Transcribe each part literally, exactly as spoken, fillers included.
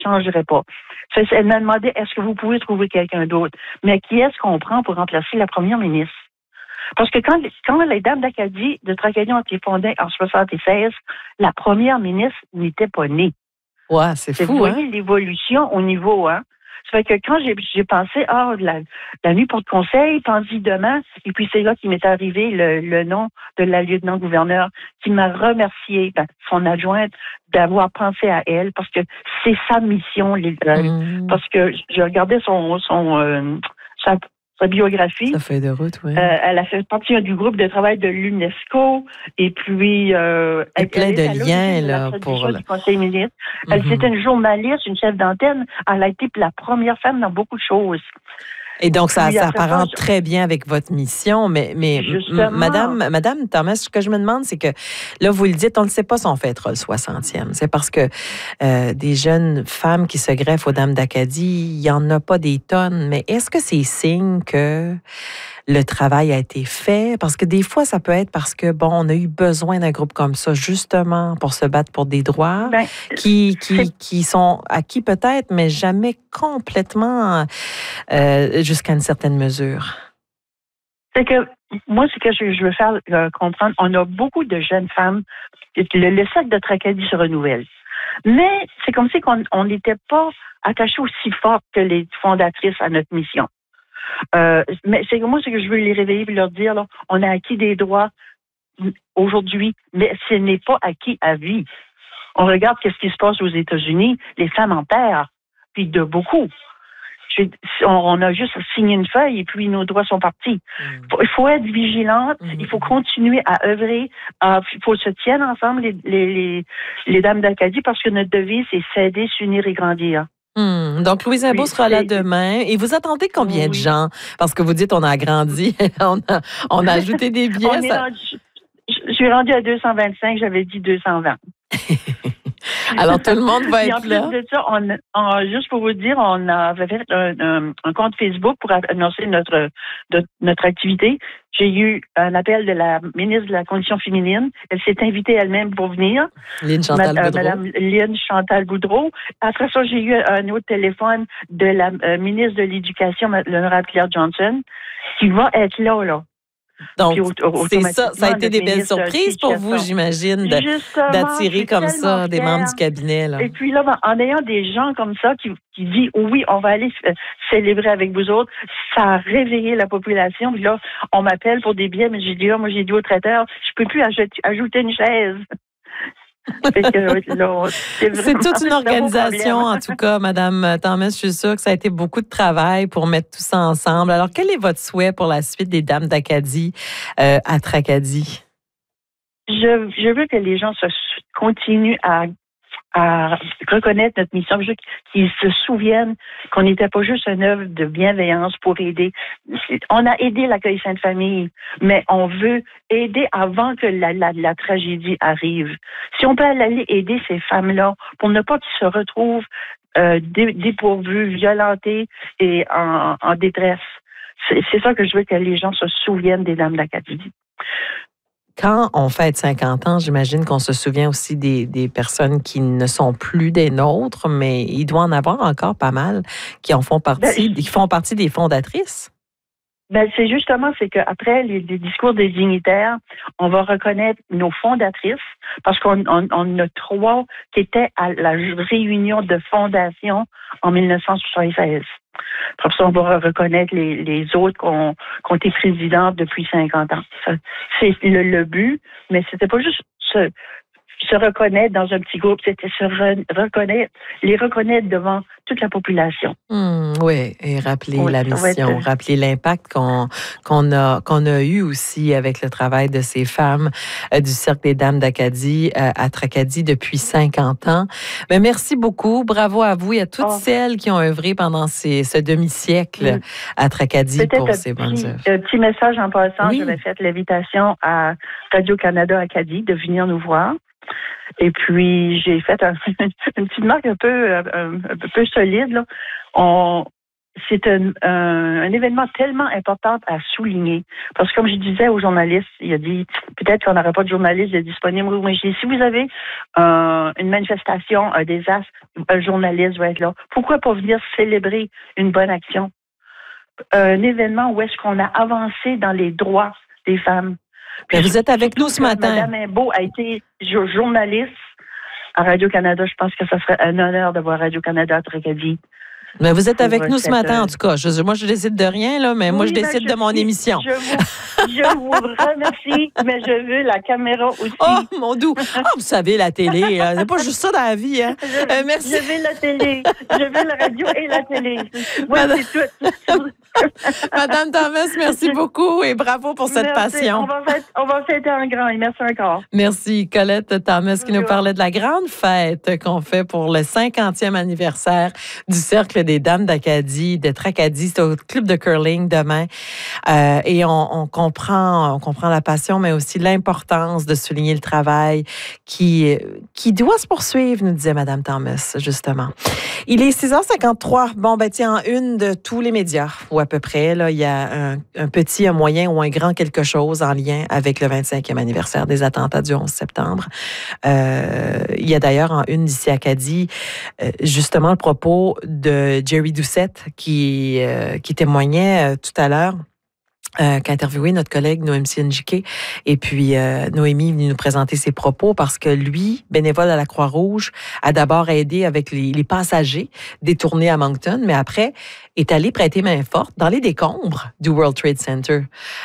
changerai pas. Ça, elle m'a demandé, est-ce que vous pouvez trouver quelqu'un d'autre? Mais qui est-ce qu'on prend pour remplacer la première ministre? Parce que quand, quand les Dames d'Acadie, de Tracadie ont été fondées en soixante-seize, la première ministre n'était pas née. Ouais, c'est fou, Vous voyez hein? l'évolution au niveau, hein? Ça fait que quand j'ai, j'ai pensé, ah, la, la nuit pour le conseil, tandis demain, et puis c'est là qu'il m'est arrivé le, le nom de la lieutenant-gouverneur qui m'a remercié, ben, son adjointe, d'avoir pensé à elle, parce que c'est sa mission, les, euh, Mmh. parce que je regardais son, son, euh, sa, sa biographie. Ça fait de route, oui. Euh, elle a fait partie du groupe de travail de l'UNESCO et puis euh, Et elle, plein elle de est à liens de là la pour le... du Conseil ministre. Elle Mm-hmm. c'était une journaliste, une chef d'antenne. Elle a été la première femme dans beaucoup de choses. Et donc, ça, Puis, ça elle fait pas- apparente très bien avec votre mission. Mais, mais m- Justement. Madame, Madame Thomas, ce que je me demande, c'est que là, vous le dites, on ne sait pas si on fêtera le soixantième. C'est parce que euh, des jeunes femmes qui se greffent aux Dames d'Acadie, il n'y en a pas des tonnes. Mais est-ce que c'est signe que le travail a été fait? Parce que des fois, ça peut être parce que, bon, on a eu besoin d'un groupe comme ça, justement, pour se battre pour des droits Ben, qui, qui, qui sont acquis peut-être, mais jamais complètement euh, jusqu'à une certaine mesure. C'est que, moi, c'est que je, je veux faire euh, comprendre, on a beaucoup de jeunes femmes, le, le cercle de Tracadie se renouvelle. Mais c'est comme si on n'était pas attachés aussi fort que les fondatrices à notre mission. Euh, mais c'est moi, c'est que je veux les réveiller et leur dire, là, on a acquis des droits aujourd'hui, mais ce n'est pas acquis à vie. On regarde qu'est-ce qui se passe aux États-Unis, les femmes en perdent, puis de beaucoup. Je, on a juste signé une feuille et puis nos droits sont partis. Mm. Il faut être vigilante, mm. il faut continuer à œuvrer, il faut se tenir ensemble les, les, les, les Dames d'Acadie parce que notre devise, c'est s'aider, s'unir et grandir. Hum, donc, Louise Imbeau oui, sera là demain. Et vous attendez combien oui. de gens? Parce que vous dites on a agrandi, on, a, on a ajouté des billets. on ça... rendu, je, je suis rendue à deux cent vingt-cinq, j'avais dit deux cent vingt. Alors, tout le monde va être en plus là. de ça, on, on, juste pour vous dire, on avait fait un, un, un compte Facebook pour annoncer notre, de, notre activité. J'ai eu un appel de la ministre de la Condition féminine. Elle s'est invitée elle-même pour venir. Lynne Chantal Ma, Boudreau. Madame Lynne Chantal Boudreau. Après ça, j'ai eu un autre téléphone de la euh, ministre de l'Éducation, l'honorable Claire Johnson, qui va être là, là. Donc, c'est ça, ça a été des belles surprises pour vous, j'imagine, d'attirer comme ça des membres du cabinet. Là. Et puis là, en ayant des gens comme ça qui, qui disent oui, on va aller célébrer avec vous autres, ça a réveillé la population. Puis là, on m'appelle pour des billets, mais j'ai dit, oh, moi, j'ai dit au traiteur, je peux plus ajouter, ajouter une chaise. C'est toute une organisation, en tout cas, Madame Thomas. Je suis sûre que ça a été beaucoup de travail pour mettre tout ça ensemble. Alors, quel est votre souhait pour la suite des Dames d'Acadie euh, à Tracadie? Je, je veux que les gens se continuent à à reconnaître notre mission, qu'ils se souviennent qu'on n'était pas juste une œuvre de bienveillance pour aider. On a aidé l'accueil Sainte-Famille, mais on veut aider avant que la, la, la tragédie arrive. Si on peut aller aider ces femmes-là pour ne pas qu'ils se retrouvent euh, dépourvues, violentées et en, en détresse, c'est, c'est ça que je veux que les gens se souviennent des Dames d'Acadie. Quand on fête cinquante ans, j'imagine qu'on se souvient aussi des, des personnes qui ne sont plus des nôtres, mais il doit en avoir encore pas mal qui en font partie, ben, qui font partie des fondatrices. Ben, c'est justement, c'est qu'après les, les discours des dignitaires, on va reconnaître nos fondatrices, parce qu'on on, on a trois qui étaient à la réunion de fondation en dix-neuf cent soixante-seize. Après ça, on va reconnaître les, les autres qui ont, qui ont été présidentes depuis cinquante ans. Ça, c'est le, le but, mais c'était pas juste se, se reconnaître dans un petit groupe, c'était se re, reconnaître, les reconnaître devant toute la population. Mmh, oui, et rappeler oui, la mission, être... rappeler l'impact qu'on, qu'on, a, qu'on a eu aussi avec le travail de ces femmes euh, du Cercle des Dames d'Acadie euh, à Tracadie depuis cinquante ans. Mais merci beaucoup, bravo à vous et à toutes oh. celles qui ont œuvré pendant ces, ce demi-siècle mmh. à Tracadie Peut-être pour un ces petit, bonnes œuvres. Un petit message en passant, oui. j'avais fait l'invitation à Radio-Canada Acadie de venir nous voir. Et puis, j'ai fait un, une petite marque un peu, un, un peu solide. Là. On, c'est un, un, un événement tellement important à souligner. Parce que comme je disais aux journalistes, il a dit, peut-être qu'on n'aurait pas de journalistes disponibles. Mais je dis, si vous avez euh, une manifestation, un désastre, un journaliste va être là. Pourquoi pas venir célébrer une bonne action? Un événement où est-ce qu'on a avancé dans les droits des femmes. Puis vous êtes avec nous ce matin. Mme Imbeau a été journaliste à Radio-Canada. Je pense que ça serait un honneur de voir Radio-Canada à Tracadie. Mais vous êtes avec nous ce matin, en tout cas. Je, moi, je décide de rien, là, mais oui, moi, je décide je, de mon émission. Je vous, je vous remercie, mais je veux la caméra aussi. Oh, mon doux. Oh, vous savez, la télé, c'est pas juste ça dans la vie. Hein? Je, euh, merci. Je veux la télé. Je veux la radio et la télé. Moi, Madame... c'est tout. Madame Thomas, merci beaucoup et bravo pour cette merci. passion. On va, fêter, on va fêter un grand et merci encore. Merci, Colette Thomas, qui nous parlait de la grande fête qu'on fait pour le cinquantième anniversaire du Cercle des Dames d'Acadie, de Tracadie. C'est au club de curling demain. Euh, et on, on, comprend, on comprend la passion, mais aussi l'importance de souligner le travail qui, qui doit se poursuivre, nous disait Madame Thomas, justement. Il est six heures cinquante-trois. Bon, ben tiens, en une de tous les médias, ou à peu près, là, il y a un, un petit, un moyen ou un grand quelque chose en lien avec le vingt-cinquième anniversaire des attentats du onze septembre. Euh, il y a d'ailleurs en une d'ici Acadie, euh, justement, le propos de Jerry Doucette qui, euh, qui témoignait euh, tout à l'heure. Euh, qu'a interviewé notre collègue Noémie Njike. Et puis, euh, Noémie est venue nous présenter ses propos parce que lui, bénévole à la Croix-Rouge, a d'abord aidé avec les, les passagers détournés à Moncton, mais après est allé prêter main forte dans les décombres du World Trade Center.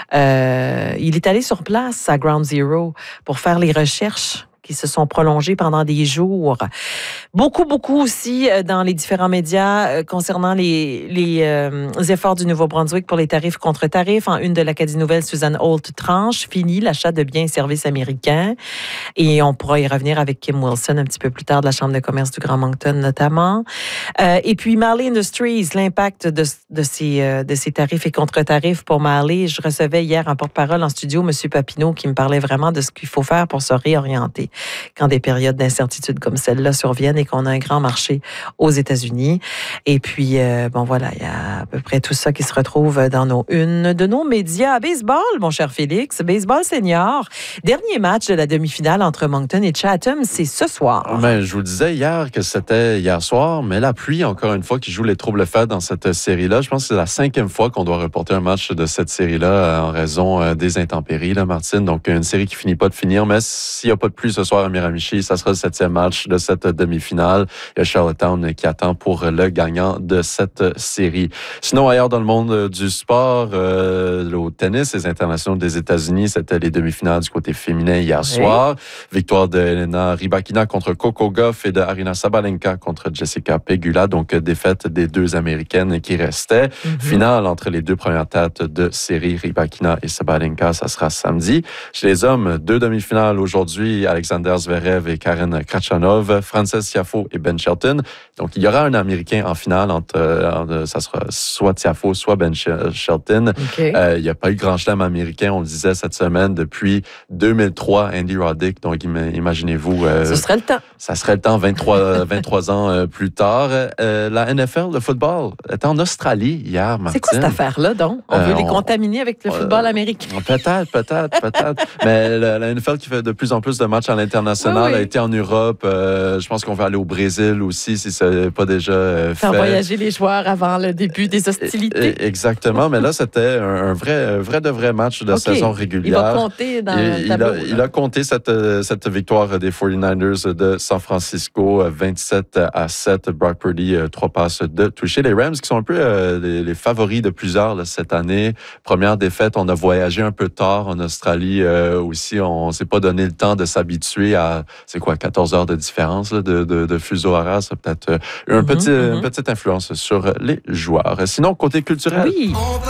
Euh, il est allé sur place à Ground Zero pour faire les recherches qui se sont prolongées pendant des jours. Beaucoup, beaucoup aussi dans les différents médias concernant les, les euh, efforts du Nouveau-Brunswick pour les tarifs contre tarifs. En une de l'Acadie Nouvelle, Suzanne Holt tranche, fini l'achat de biens et services américains. Et on pourra y revenir avec Kim Wilson un petit peu plus tard de la Chambre de commerce du Grand Moncton notamment. Euh, et puis Marley Industries, l'impact de, de, ces, de ces tarifs et contre-tarifs pour Marley. Je recevais hier un porte-parole en studio, M. Papineau, qui me parlait vraiment de ce qu'il faut faire pour se réorienter quand des périodes d'incertitude comme celle-là surviennent et qu'on a un grand marché aux États-Unis. Et puis, euh, bon, voilà, il y a à peu près tout ça qui se retrouve dans nos unes de nos médias. Baseball, mon cher Félix, baseball senior. Dernier match de la demi-finale entre Moncton et Chatham, c'est ce soir. Ben, je vous disais hier que c'était hier soir, mais la pluie, encore une fois, qui joue les troubles faits dans cette série-là. Je pense que c'est la cinquième fois qu'on doit reporter un match de cette série-là en raison des intempéries, là, Martine. Donc, une série qui finit pas de finir, mais s'il n'y a pas de pluie ce soir à Miramichi, ça sera le septième match de cette demi-finale. Il y a Charlottetown qui attend pour le gagnant de cette série. Sinon, ailleurs dans le monde du sport, euh, au tennis, les internationaux des États-Unis, c'était les demi-finales du côté féminin hier oui. soir. Victoire de Elena Rybakina contre Coco Gauff et de Aryna Sabalenka contre Jessica Pegula. Donc, défaite des deux Américaines qui restaient. Mm-hmm. Finale entre les deux premières têtes de série, Rybakina et Sabalenka, ça sera samedi. Chez les hommes, deux demi-finales aujourd'hui, Alexander Zverev et Karen Khachanov, Frances Tiafoe et Ben Shelton. Donc, il y aura un Américain en finale entre, entre ça sera soit Tiafoe, soit Ben Shelton. Okay. Euh, il n'y a pas eu grand chelem américain, on le disait cette semaine, depuis deux mille trois, Andy Roddick. Donc, imaginez-vous. Euh, Ce serait le temps. Ça serait le temps, vingt-trois, vingt-trois ans euh, plus tard. Euh, la N F L, le football, était en Australie hier, Martine. C'est quoi cette affaire-là, donc? On veut euh, les on, contaminer avec le football euh, américain? Peut-être, peut-être, peut-être. Mais la, la N F L qui fait de plus en plus de matchs à l'international, oui, oui. a été en Europe. Euh, je pense qu'on va aller au Brésil aussi, si ce n'est pas déjà euh, fait. Faire voyager les joueurs avant le début des hostilités. Exactement, mais là, c'était un, un vrai, vrai de vrai match de okay. saison régulière. Il va compter dans il, le tableau. Il a, il a compté cette, cette victoire des forty-niners de San Francisco, vingt-sept à sept. Brock Purdy, trois passes de toucher. Les Rams qui sont un peu euh, les, les favoris de plusieurs là, cette année. Première défaite, on a voyagé un peu tard en Australie euh, aussi. On ne s'est pas donné le temps de s'habituer à, c'est quoi, quatorze heures de différence là, de, de, de fuseau horaire. Ça a peut-être eu un mm-hmm, petit, mm-hmm. une petite influence sur les joueurs. Sinon, côté culturel... Oui.